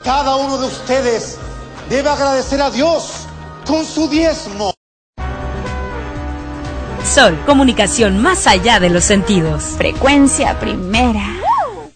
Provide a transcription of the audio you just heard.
Cada uno de ustedes debe agradecer a Dios con su diezmo. Sol, comunicación más allá de los sentidos. Frecuencia primera.